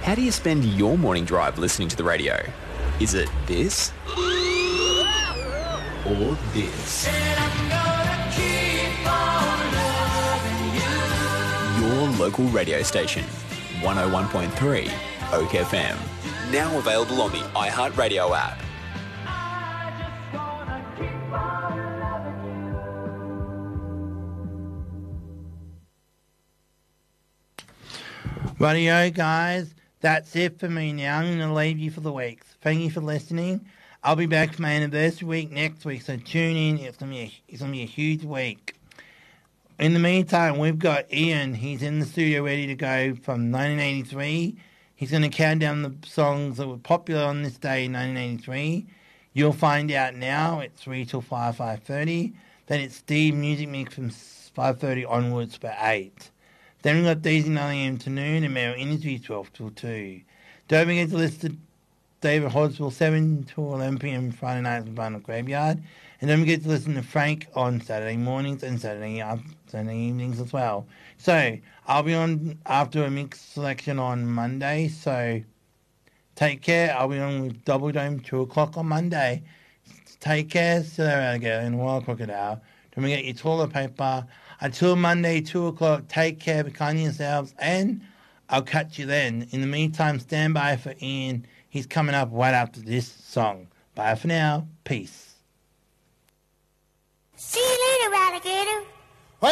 How do you spend your morning drive listening to the radio? Is it this? Or this? Your local radio station, 101.3 Oak FM. Now available on the iHeartRadio app. Rightio, guys. That's it for me now. I'm going to leave you for the week. Thank you for listening. I'll be back for my anniversary week next week, so tune in. It's gonna be a huge week. In the meantime, we've got Ian. He's in the studio ready to go from 1983. He's going to count down the songs that were popular on this day in 1983. You'll find out now. It's 3 till 5:30. Then it's Steve Music Mix from 5:30 onwards for 8. Then we've got Daisy 9 a.m. to noon and Meryl Industries 12 till 2. Don't forget to listen to David Hodswell 7 till 11 p.m. Friday nights in Barnard Graveyard. And don't forget to listen to Frank on Saturday mornings and Saturday evenings as well. So I'll be on after a mix selection on Monday. So take care. I'll be on with Double Dome 2 o'clock on Monday. Take care. See you later, alligator and Wild Crocodile. Don't forget your toilet paper. Until Monday, 2 o'clock, take care, be kind to yourselves, and I'll catch you then. In the meantime, stand by for Ian. He's coming up right after this song. Bye for now. Peace. See you later, alligator.